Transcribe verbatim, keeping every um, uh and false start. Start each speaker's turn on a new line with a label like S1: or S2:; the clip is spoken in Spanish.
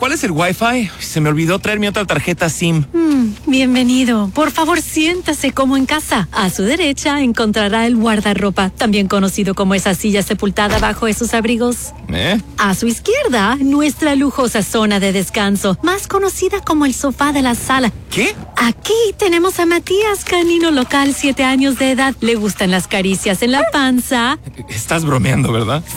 S1: ¿cuál es el Wi-Fi? Se me olvidó traer mi otra tarjeta SIM.
S2: Mm, bienvenido. Por favor, siéntase como en casa. A su derecha encontrará el guardarropa, también conocido como esa silla sepultada bajo esos abrigos.
S1: ¿Eh?
S2: A su izquierda, nuestra lujosa zona de descanso, más conocida como el sofá de la sala.
S1: ¿Qué?
S2: Aquí tenemos a Matías, canino local, siete años de edad. Le gustan las caricias en la panza.
S1: Estás bromeando, ¿verdad?